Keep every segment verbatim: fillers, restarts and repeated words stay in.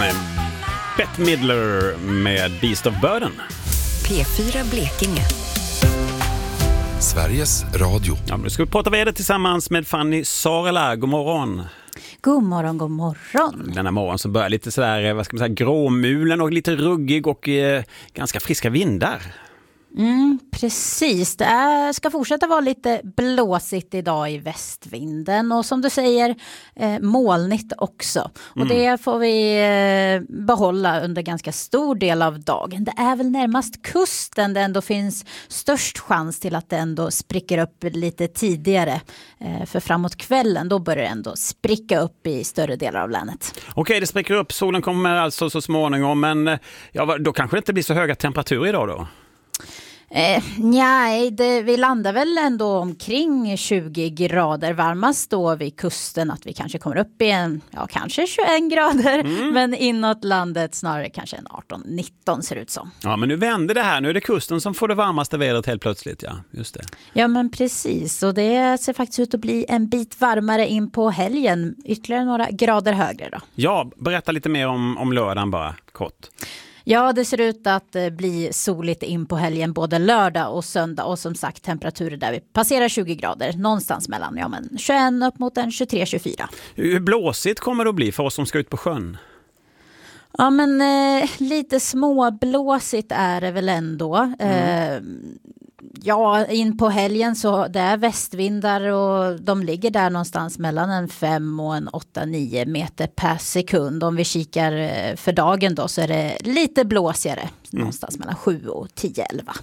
med Bette Midler med Beast of Burden. P fyra Blekinge. Sveriges Radio. Ja, men nu ska vi prata väder tillsammans med Fanny Sarela. God morgon. God morgon, god morgon. Denna morgon så börjar lite sådär, vad ska man säga, gråmulen och lite ruggig och eh, ganska friska vindar. Mm, precis, det är, ska fortsätta vara lite blåsigt idag i västvinden och som du säger eh, molnigt också. Och mm. det får vi eh, behålla under ganska stor del av dagen. Det är väl närmast kusten det ändå finns störst chans till att det ändå spricker upp lite tidigare. Eh, för framåt kvällen då börjar det ändå spricka upp i större delar av länet. Okej, det spricker upp, solen kommer alltså så småningom, men ja, då kanske det inte blir så höga temperaturer idag då? Eh, nej, det, vi landar väl ändå omkring tjugo grader, varmast då vid kusten, att vi kanske kommer upp i en, ja kanske tjugoett grader, mm. men inåt landet snarare kanske en arton nitton ser ut som. Ja, men nu vänder det här, nu är det kusten som får det varmaste vädret helt plötsligt, ja, just det. Ja, men precis, och det ser faktiskt ut att bli en bit varmare in på helgen, ytterligare några grader högre då. Ja, berätta lite mer om, om lördagen bara, kort. Ja, det ser ut att bli soligt in på helgen både lördag och söndag och som sagt temperaturer där vi passerar tjugo grader någonstans mellan ja, men tjugoett upp mot en tjugotre tjugofyra. Hur blåsigt kommer det att bli för oss som ska ut på sjön? Ja, men eh, lite småblåsigt är det väl ändå. Mm. Eh, ja, in på helgen så det är västvindar och de ligger där någonstans mellan en fem och en åtta nio meter per sekund. Om vi kikar för dagen då så är det lite blåsigare, mm. någonstans mellan sju och tio elva.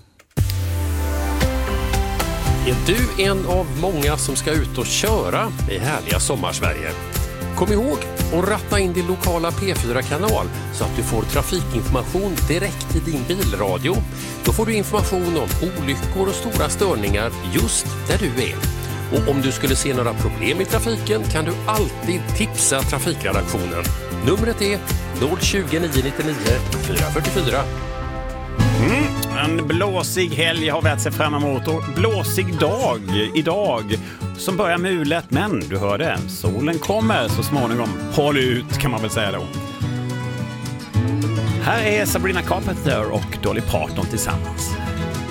Är du en av många som ska ut och köra i härliga sommarsverige? Kom ihåg att ratta in din lokala P fyra-kanal så att du får trafikinformation direkt i din bilradio. Då får du information om olyckor och stora störningar just där du är. Och om du skulle se några problem i trafiken kan du alltid tipsa trafikredaktionen. Numret är noll tjugo nio nittionio fyra fyrtiofyra. Mm, en blåsig helg har vi att se fram emot och blåsig dag idag som börjar mulet, men du hör det, solen kommer så småningom. Håll ut kan man väl säga då. Här är Sabrina Carpenter och Dolly Parton tillsammans.